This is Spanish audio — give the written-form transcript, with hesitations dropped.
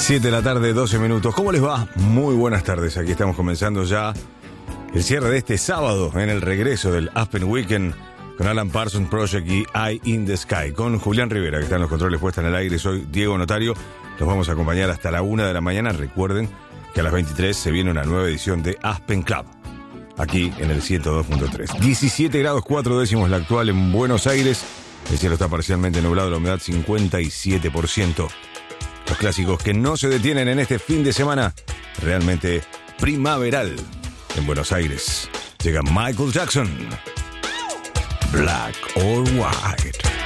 7 de la tarde, 12 minutos. ¿Cómo les va? Muy buenas tardes. Aquí estamos comenzando ya el cierre de este sábado en el regreso del Aspen Weekend con Alan Parsons Project y Eye in the Sky. Con Julián Rivera, que está en los controles puestos en el aire. Soy Diego Notario. Los vamos a acompañar hasta la 1 de la mañana. Recuerden que a las 23 se viene una nueva edición de Aspen Club, aquí en el 102.3. 17 grados 4 décimos la actual en Buenos Aires. El cielo está parcialmente nublado, la humedad 57%. Los clásicos que no se detienen en este fin de semana, realmente primaveral en Buenos Aires. Llega Michael Jackson, Black or White.